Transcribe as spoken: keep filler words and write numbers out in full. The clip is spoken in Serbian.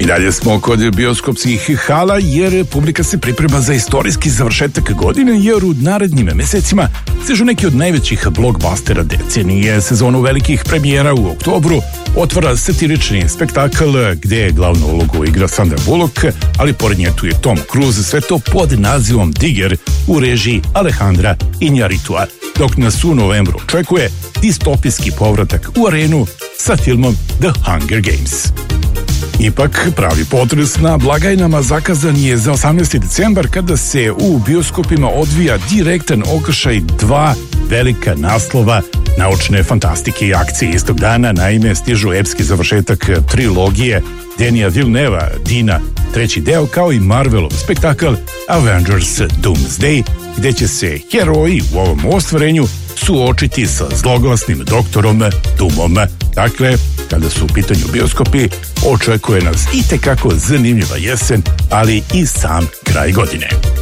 I dalje smo kod bioskopskih hala jer publika se priprema za istorijski završetak godine jer u narednim mesecima stižu neki od najvećih blockbustera decenije. Sezonu velikih premijera u oktobru otvara satirični spektakl gde glavnu ulogu igra Sandra Bullock, ali pored nje tu je Tom Cruise, sve to pod nazivom Digger u režiji Alejandra Iñárritua, dok nas u novembru očekuje distopijski povratak u arenu sa filmom The Hunger Games. Ipak, pravi potres na blagajnama zakazan je za osamnaesti decembar kada se u bioskopima odvija direktan okršaj dva velika naslova naučne fantastike i akcije. Istog dana, naime, stižu epski završetak trilogije Denija Villeneuva, Dina, treći deo, kao i Marvelov spektakl Avengers Doomsday, gde će se heroji u ovom ostvarenju suočiti sa zloglasnim doktorom Doomom. Dakle, kada su u pitanju bioskopi, očekuje nas itekako zanimljiva jesen, ali i sam kraj godine.